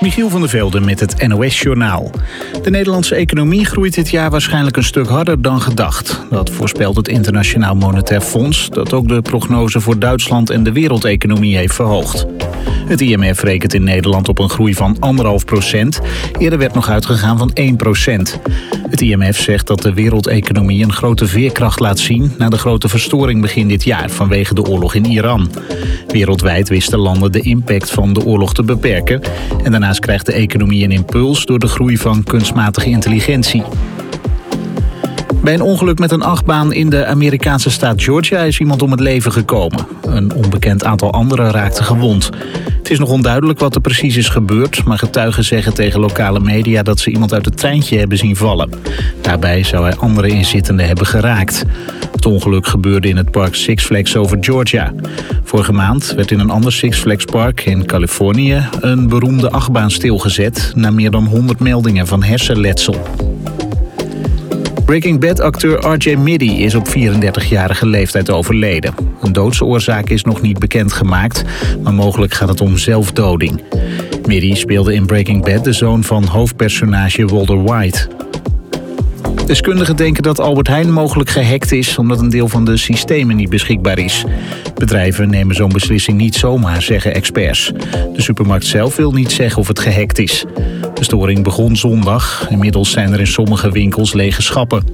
Michiel van der Velde met het NOS-journaal. De Nederlandse economie groeit dit jaar waarschijnlijk een stuk harder dan gedacht. Dat voorspelt het Internationaal Monetair Fonds, dat ook de prognose voor Duitsland en de wereldeconomie heeft verhoogd. Het IMF rekent in Nederland op een groei van 1,5%. Eerder werd nog uitgegaan van 1%. Het IMF zegt dat de wereldeconomie een grote veerkracht laat zien na de grote verstoring begin dit jaar vanwege de oorlog in Iran. Wereldwijd wisten landen de impact van de oorlog te beperken. En daarnaast krijgt de economie een impuls door de groei van kunstmatige intelligentie. Bij een ongeluk met een achtbaan in de Amerikaanse staat Georgia is iemand om het leven gekomen. Een onbekend aantal anderen raakten gewond. Het is nog onduidelijk wat er precies is gebeurd, maar getuigen zeggen tegen lokale media dat ze iemand uit het treintje hebben zien vallen. Daarbij zou hij andere inzittenden hebben geraakt. Het ongeluk gebeurde in het park Six Flags over Georgia. Vorige maand werd in een ander Six Flags park in Californië een beroemde achtbaan stilgezet na meer dan 100 meldingen van hersenletsel. Breaking Bad-acteur R.J. Middy is op 34-jarige leeftijd overleden. Een doodsoorzaak is nog niet bekendgemaakt, maar mogelijk gaat het om zelfdoding. Middy speelde in Breaking Bad de zoon van hoofdpersonage Walter White. Deskundigen denken dat Albert Heijn mogelijk gehackt is omdat een deel van de systemen niet beschikbaar is. Bedrijven nemen zo'n beslissing niet zomaar, zeggen experts. De supermarkt zelf wil niet zeggen of het gehackt is. De storing begon zondag. Inmiddels zijn er in sommige winkels lege schappen.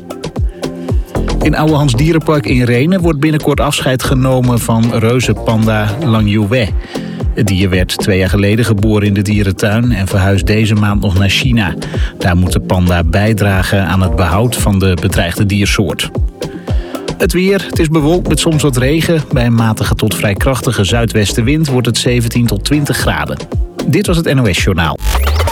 In Ouwehands Dierenpark in Rhenen wordt binnenkort afscheid genomen van reuzenpanda Lang Youwei. Het dier werd 2 jaar geleden geboren in de dierentuin en verhuist deze maand nog naar China. Daar moet de panda bijdragen aan het behoud van de bedreigde diersoort. Het weer, het is bewolkt met soms wat regen. Bij een matige tot vrij krachtige zuidwestenwind wordt het 17 tot 20 graden. Dit was het NOS Journaal.